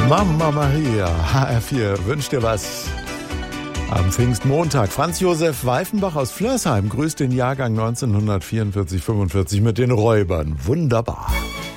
Mama Maria, HR4 wünscht dir was. Am Pfingstmontag. Franz Josef Weifenbach aus Flörsheim grüßt den Jahrgang 1944-45 mit den Räubern. Wunderbar.